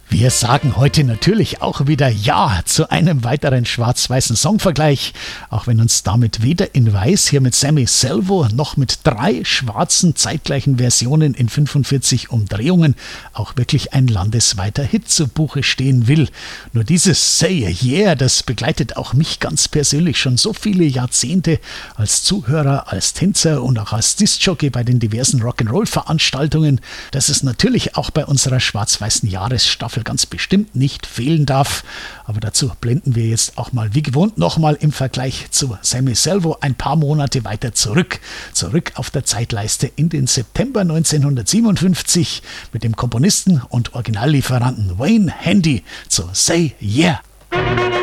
Wir sagen heute natürlich auch wieder Ja zu einem weiteren schwarz-weißen Songvergleich, auch wenn uns damit weder in Weiß hier mit Sammy Selvo noch mit 3 schwarzen zeitgleichen Versionen in 45 Umdrehungen auch wirklich ein landesweiter Hit zu Buche stehen will. Nur dieses Say Yeah, das begleitet auch mich ganz persönlich schon so viele Jahrzehnte als Zuhörer, als Tänzer und auch als Diskjockey bei den diversen Rock'n'Roll-Veranstaltungen, dass es natürlich auch bei unserer schwarz-weißen Jahresstaffel ganz bestimmt nicht fehlen darf. Aber dazu blenden wir jetzt auch mal wie gewohnt nochmal im Vergleich zu Sammy Selvo ein paar Monate weiter zurück auf der Zeitleiste in den September 1957 mit dem Komponisten und Originallieferanten Wayne Handy zu Say Yeah.